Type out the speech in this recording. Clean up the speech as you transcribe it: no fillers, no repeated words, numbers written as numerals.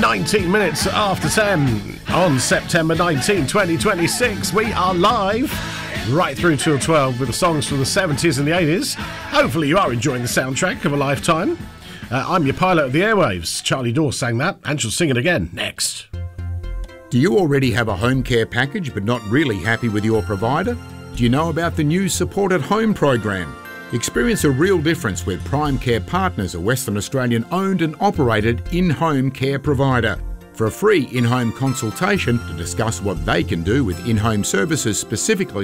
19 minutes after 10 on September 19, 2026. We are live right through till 12 with the songs from the 70s and the 80s. Hopefully you are enjoying the soundtrack of a lifetime. I'm your pilot of the airwaves. Charlie Dawes sang that, and she'll sing it again next. Do you already have a home care package but not really happy with your provider? Do you know about the new Support at Home program? Experience a real difference with Prime Care Partners, a Western Australian owned and operated in-home care provider. For a free in-home consultation to discuss what they can do with in-home services specifically